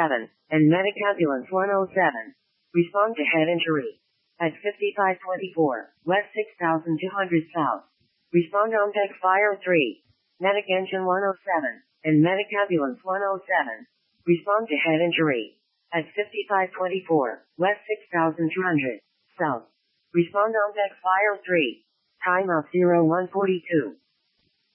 and Medic Ambulance 107. Respond to head injury. At 5524, West 6200 South. Respond on deck Fire 3. Medic Engine 107, and Medic Ambulance 107. Respond to head injury. At 5524, West 6200 South. Respond on deck Fire 3. Time of 0142.